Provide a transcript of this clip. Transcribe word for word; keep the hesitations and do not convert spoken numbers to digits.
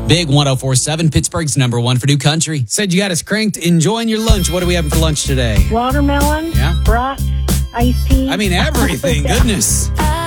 Big one oh four point seven, Pittsburgh's number one for new country. Said you got us cranked, enjoying your lunch. What are we having for lunch today? Watermelon, Yeah. brats, iced tea. I mean, everything. Goodness.